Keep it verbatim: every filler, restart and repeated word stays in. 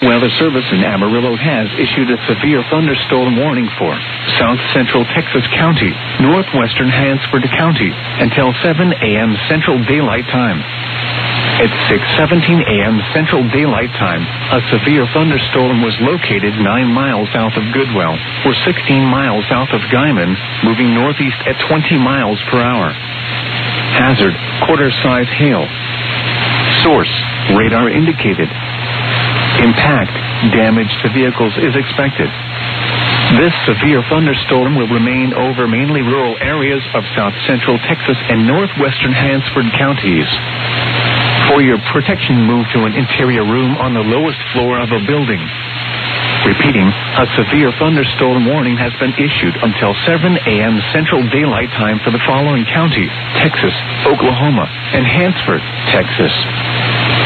Weather Service in Amarillo has issued a severe thunderstorm warning for South Central Texas County, northwestern Hansford County, until seven a.m. Central Daylight Time. At six seventeen a.m. Central Daylight Time, a severe thunderstorm was located nine miles south of Goodwell, or sixteen miles south of Guyman, moving northeast at twenty miles per hour. Hazard, quarter-size hail. Source, radar indicated. Impact, damage to vehicles is expected. This severe thunderstorm will remain over mainly rural areas of south central Texas and northwestern Hansford counties. For your protection, move to an interior room on the lowest floor of a building. Repeating, a severe thunderstorm warning has been issued until seven a.m. Central Daylight Time for the following counties: Texas, Oklahoma, and Hansford, Texas.